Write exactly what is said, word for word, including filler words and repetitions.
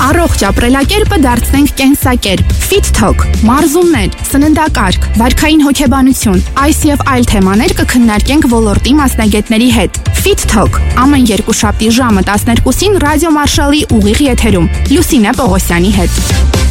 Առողջ ապրելակերպը դարձնենք կենսակերպ։ Fit Talk, մարզումներ, սննդակարգ, վարքային հոգեբանություն, այս եւ այլ թեմաներ կքննարկենք ոլորտի մասնագետների հետ։ Fit Talk ամեն երկուշաբթի ժամը տասներկուսին ռադիո Մարշալի ուղիղ եթերում Լուսինե Պողոսյանի հետ։